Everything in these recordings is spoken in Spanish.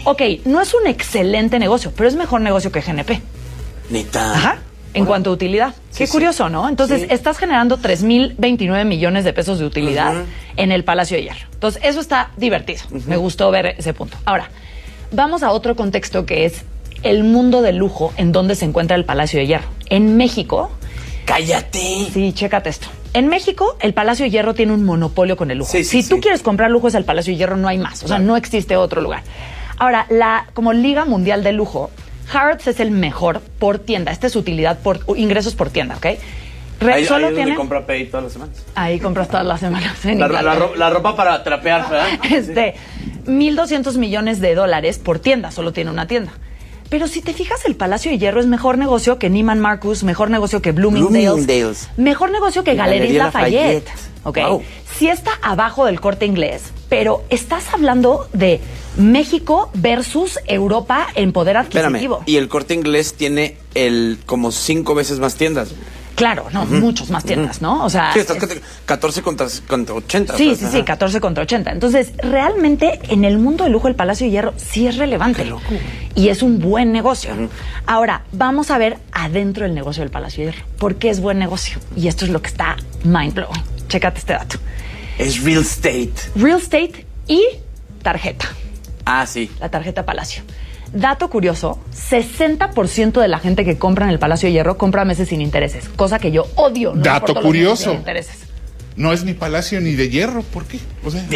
ok, no es un excelente negocio, pero es mejor negocio que GNP. Neta. Ajá. En cuanto a utilidad. Sí, Qué curioso, ¿no? Entonces, estás generando 3,029 millones de pesos de utilidad en el Palacio de Hierro. Entonces, eso está divertido. Me gustó ver ese punto. Ahora, vamos a otro contexto que es el mundo del lujo en donde se encuentra el Palacio de Hierro. En México... ¡Cállate! Sí, chécate esto. En México, el Palacio de Hierro tiene un monopolio con el lujo. Si tú quieres comprar lujo, es el Palacio de Hierro, no hay más. O sea, no existe otro lugar. Ahora, como Liga Mundial de Lujo, Harrods es el mejor por tienda. Esta es utilidad por ingresos por tienda, ¿ok? Ahí es donde compra Pay todas las semanas. Ahí compras todas las semanas. La ropa para trapear, ¿verdad? 1,200 millones de dólares por tienda. Solo tiene una tienda. Pero si te fijas, el Palacio de Hierro es mejor negocio que Neiman Marcus, mejor negocio que Bloomingdale's, mejor negocio que Galeries Lafayette. ¿Okay? Wow. Sí está abajo del Corte Inglés, pero estás hablando de México versus Europa en poder adquisitivo. Espérame, y el Corte Inglés tiene como 5 veces más tiendas. Claro, no, muchos más tiendas, ¿no? O sea, sí, estás 14 contra 80. Sí, pues, sí, 14 contra 80. Entonces, realmente, en el mundo de lujo, el Palacio de Hierro sí es relevante. Qué loco. Y es un buen negocio. Ahora, vamos a ver adentro del negocio del Palacio de Hierro. ¿Por qué es buen negocio? Y esto es lo que está mind-blowing. Chécate este dato. Es real estate. Real estate y tarjeta. Ah, sí. La tarjeta Palacio. Dato curioso, 60% de la gente que compra en el Palacio de Hierro compra meses sin intereses, cosa que yo odio. No Dato curioso. Intereses. No es ni Palacio ni de Hierro, ¿por qué? O sea,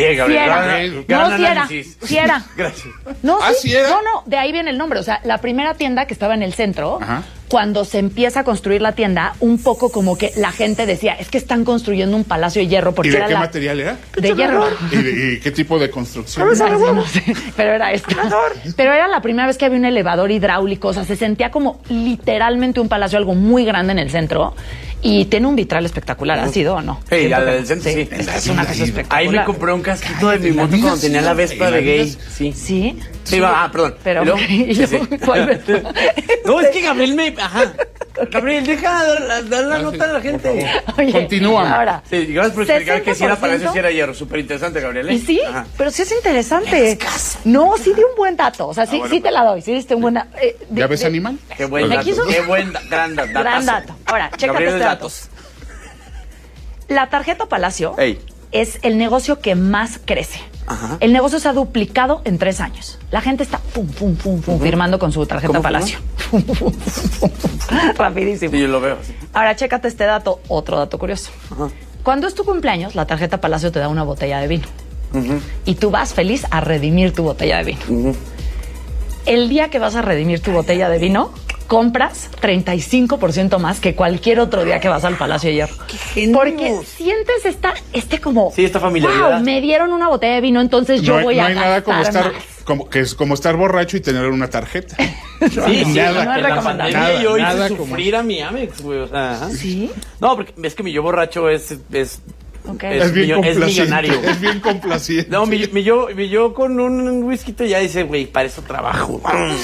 sí era. Gracias. No, ¿sí era? No, de ahí viene el nombre. O sea, la primera tienda que estaba en el centro, cuando se empieza a construir la tienda, un poco como que la gente decía, es que están construyendo un Palacio de Hierro. Porque ¿Y de qué material era? De hierro. ¿Y qué tipo de construcción? No sé, pero era esto. Pero era la primera vez que había un elevador hidráulico. O sea, se sentía como literalmente un palacio, algo muy grande en el centro. Y tiene un vitral espectacular, ¿ha sido o no? Sí, la del centro, sí. Es una cosa espectacular. Ahí me compré un casquito de mi moto cuando tenía la Vespa de gay. Sí. ¿Sí? Sí, perdón. Pero, ¿cuál Vespa? No, es que Gabriel Gabriel, deja dar la nota a la gente. Oye, continúa. Ahora, sí, gracias por explicar que si era Palacio, si era Hierro. Súper interesante, Gabriel. Y sí, pero sí es interesante. No, sí di un buen dato. O sea, sí te la doy. Sí diste un buen dato. ¿Ya ves, animal? Qué buen dato. Qué buen gran dato. Ahora, chécate este dato. La tarjeta Palacio es el negocio que más crece. El negocio se ha duplicado en 3 años. La gente está firmando con su tarjeta Palacio. Rapidísimo. Sí, yo lo veo. Ahora, chécate este dato, otro dato curioso. Cuando es tu cumpleaños, la tarjeta Palacio te da una botella de vino. Y tú vas feliz a redimir tu botella de vino. El día que vas a redimir tu botella de vino, compras 35% más que cualquier otro día que vas al Palacio de Hierro. ¡Qué genio! Porque sientes esta familiaridad. Wow, me dieron una botella de vino, entonces yo voy a gastar. No hay nada como estar más. como estar borracho y tener una tarjeta. Sí, nada, no es recomendable. Yo hice nada sufrir a mi Amex, güey. O sea, ¿Sí? No, porque es que mi yo borracho es bien complaciente. millonario. Es bien complaciente. No, mi yo con un whisky ya dice, güey, para eso trabajo.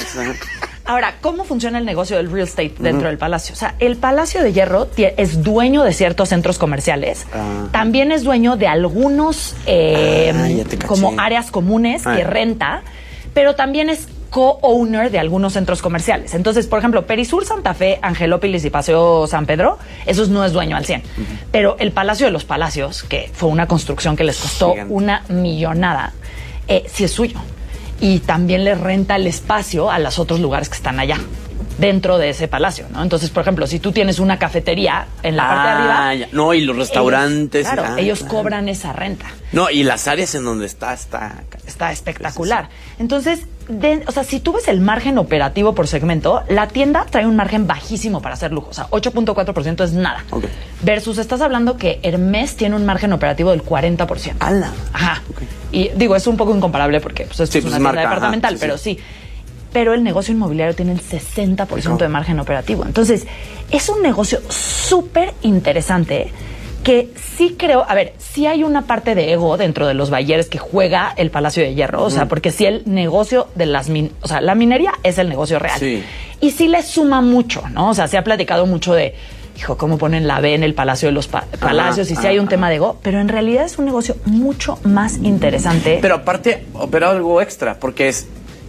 Ahora, ¿cómo funciona el negocio del real estate dentro del Palacio? O sea, el Palacio de Hierro es dueño de ciertos centros comerciales. También es dueño de algunos como áreas comunes que renta, pero también es co-owner de algunos centros comerciales. Entonces, por ejemplo, Perisur, Santa Fe, Angelópolis y Paseo San Pedro, esos no es dueño al 100. Pero el Palacio de los Palacios, que fue una construcción que les costó una millonada, sí es suyo. Y también le renta el espacio a los otros lugares que están allá, dentro de ese palacio, ¿no? Entonces, por ejemplo, si tú tienes una cafetería en la parte de arriba... Ya. No, y los restaurantes... Ellos cobran esa renta. No, y las áreas en donde está espectacular. Entonces, o sea, si tú ves el margen operativo por segmento, la tienda trae un margen bajísimo para hacer lujo. O sea, 8.4% es nada. Versus, estás hablando que Hermès tiene un margen operativo del 40%. ¡Hala! Ajá. Y digo, es un poco incomparable porque esto es una tienda departamental, pero sí. Pero el negocio inmobiliario tiene el 60% de margen operativo. Entonces, es un negocio súper interesante que sí creo, a ver, sí hay una parte de ego dentro de los Bayeres que juega el Palacio de Hierro, o sea, porque sí el negocio de o sea, la minería es el negocio real. Sí. Y sí le suma mucho, ¿no? O sea, se ha platicado mucho de, hijo, cómo ponen la B en el Palacio de los Palacios, y sí hay un tema de ego, pero en realidad es un negocio mucho más interesante. Pero aparte, opera algo extra, porque es